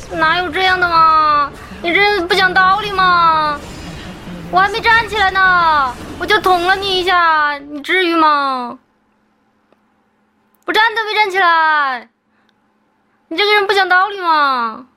哪有这样的嘛？你这不讲道理吗？我还没站起来呢，我就捅了你一下，你至于吗？我站都没站起来，你这个人不讲道理吗？